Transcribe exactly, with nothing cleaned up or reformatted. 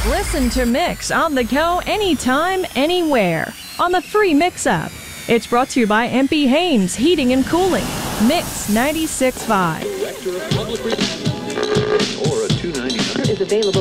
Listen to Mix on the go anytime, anywhere on the free Mix app. It's brought to you by M P Haynes Heating and Cooling. Mix ninety-six point five. Director of Public Relations or a two ninety-nine is available.